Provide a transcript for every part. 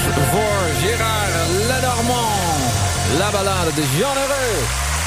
voor Gérard Lenormand. La ballade de Jean Heureux.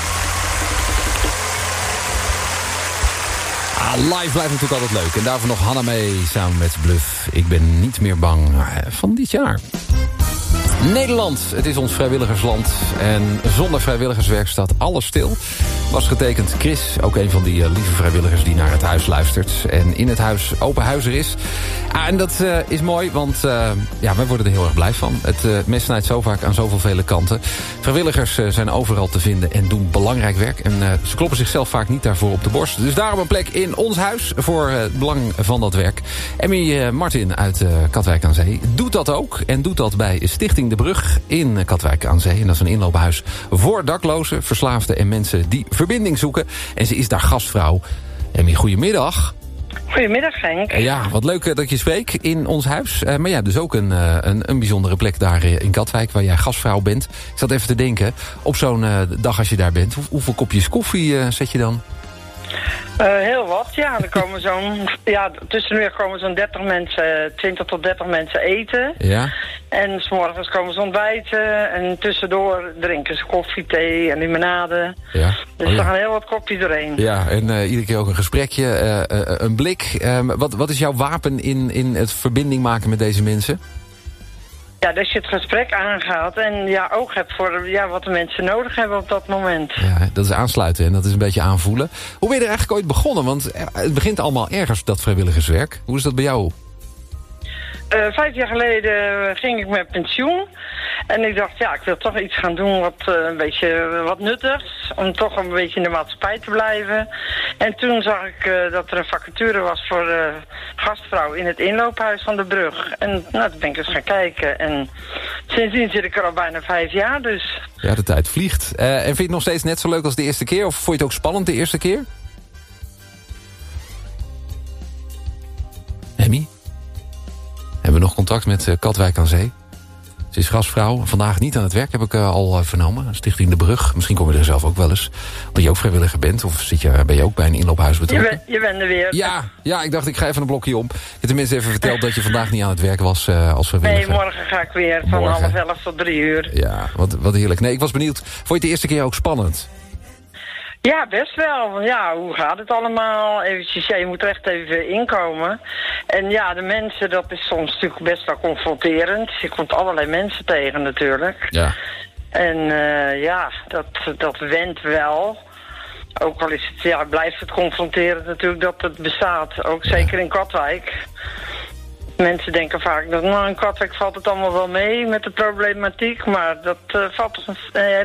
Live blijft natuurlijk altijd leuk. En daarvoor nog Hanna mee samen met Bluff. Ik ben niet meer bang van dit jaar. Nederland, het is ons vrijwilligersland. En zonder vrijwilligerswerk staat alles stil. Was getekend Chris, ook een van die lieve vrijwilligers die naar het huis luistert. En in het huis open huis er is. En dat is mooi, want wij worden er heel erg blij van. Het mes snijdt zo vaak aan zoveel vele kanten. Vrijwilligers zijn overal te vinden en doen belangrijk werk. En ze kloppen zichzelf vaak niet daarvoor op de borst. Dus daarom een plek in ons huis voor het belang van dat werk. Emmy Martin uit Katwijk aan Zee doet dat ook. En doet dat bij Stichting De Brug in Katwijk aan Zee. En dat is een inloophuis voor daklozen, verslaafden en mensen die verbinding zoeken. En ze is daar gastvrouw. Emmy, goedemiddag. Goedemiddag, Henk. Ja, wat leuk dat je spreekt in ons huis. Maar ja, dus ook een bijzondere plek daar in Katwijk, waar jij gastvrouw bent. Ik zat even te denken, op zo'n dag als je daar bent, hoeveel kopjes koffie zet je dan? Heel wat, ja. Er komen tussenmiddag komen zo'n 20 tot 30 mensen eten. Ja. En 's morgens komen ze ontbijten. En tussendoor drinken ze koffie, thee en limonade. Ja. Dus er gaan heel wat kopjes doorheen. Ja, en iedere keer ook een gesprekje, een blik. Wat is jouw wapen in het verbinding maken met deze mensen? Ja, dat je het gesprek aangaat en oog hebt voor wat de mensen nodig hebben op dat moment. Ja, dat is aansluiten en dat is een beetje aanvoelen. Hoe ben je er eigenlijk ooit begonnen? Want het begint allemaal ergens, dat vrijwilligerswerk. Hoe is dat bij jou? 5 jaar geleden ging ik met pensioen. En ik dacht, ik wil toch iets gaan doen wat nuttigs. Om toch een beetje in de maatschappij te blijven. En toen zag ik dat er een vacature was voor gastvrouw in het inloophuis van de Brug. En toen ben ik eens gaan kijken. En sindsdien zit ik er al bijna 5 jaar, dus. Ja, de tijd vliegt. En vind je het nog steeds net zo leuk als de eerste keer? Of vond je het ook spannend de eerste keer? Emmy? Hebben we nog contact met Katwijk aan Zee? Ze is gastvrouw. Vandaag niet aan het werk, heb ik al vernomen. Stichting De Brug. Misschien kom je er zelf ook wel eens. Omdat je ook vrijwilliger bent. Of ben je ook bij een inloophuis betrokken? Je bent er weer. Ja, ik dacht ik ga even een blokje om. Ik heb tenminste even verteld dat je vandaag niet aan het werk was als vrijwilliger. Nee, morgen ga ik weer van 12:30 tot 3 uur. Ja, wat heerlijk. Nee, ik was benieuwd. Vond je het de eerste keer ook spannend? Ja, best wel. Ja, hoe gaat het allemaal? Eventjes, je moet er echt even inkomen. En de mensen, dat is soms natuurlijk best wel confronterend. Je komt allerlei mensen tegen natuurlijk. Ja. En dat went wel. Ook al is het, blijft het confronterend natuurlijk dat het bestaat. Ook zeker in Katwijk. Mensen denken vaak dat in Katwijk valt het allemaal wel mee met de problematiek. Maar dat valt toch